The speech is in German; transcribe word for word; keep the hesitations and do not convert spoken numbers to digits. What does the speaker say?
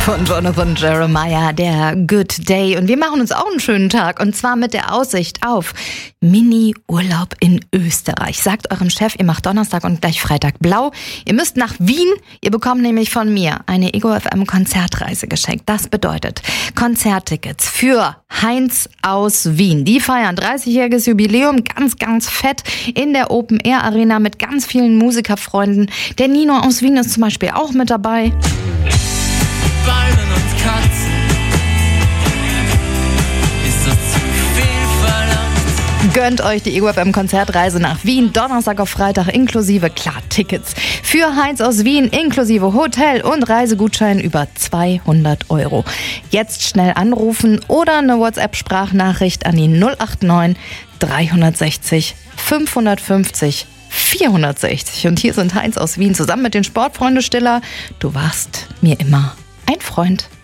Von Jonathan Jeremiah, der Good Day. Und wir machen uns auch einen schönen Tag. Und zwar mit der Aussicht auf Mini-Urlaub in Österreich. Sagt eurem Chef, ihr macht Donnerstag und gleich Freitag blau. Ihr müsst nach Wien. Ihr bekommt nämlich von mir eine Ego F M Konzertreise geschenkt. Das bedeutet Konzerttickets für Heinz aus Wien. Die feiern dreißigjähriges Jubiläum, ganz, ganz fett in der Open Air Arena mit ganz vielen Musikerfreunden. Der Nino aus Wien ist zum Beispiel auch mit dabei. Weinen und Katzen, ist das zu viel verlangt? Gönnt euch die Ego F M Konzertreise nach Wien, Donnerstag auf Freitag inklusive, klar, Tickets. Für Heinz aus Wien inklusive Hotel und Reisegutschein über zweihundert Euro. Jetzt schnell anrufen oder eine WhatsApp-Sprachnachricht an die null acht neun dreihundertsechzig fünfhundertfünfzig vierhundertsechzig. Und hier sind Heinz aus Wien zusammen mit den Sportfreunde Stiller. Du warst mir immer ein Freund.